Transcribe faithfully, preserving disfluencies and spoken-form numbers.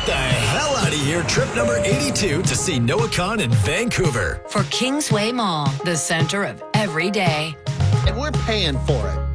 the hell out of here. Trip number eighty-two to see Noah Khan in Vancouver. For Kingsway Mall, the center of every day. And we're paying for it.